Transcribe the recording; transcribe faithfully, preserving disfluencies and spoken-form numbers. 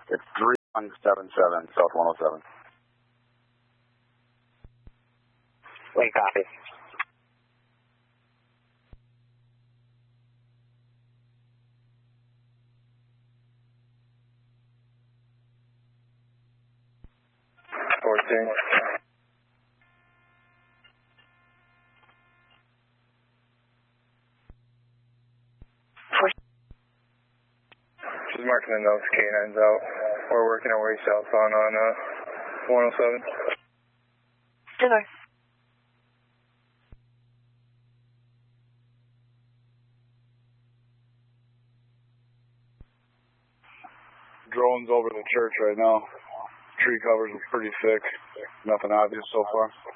It's three one seven seven, South one oh seven. Wait, copy. fourteen. She's marking the notes, canines out. We're working our way southbound on uh, one oh seven. Dinner. Drone's over the church right now. Tree covers are pretty thick. Nothing obvious so far.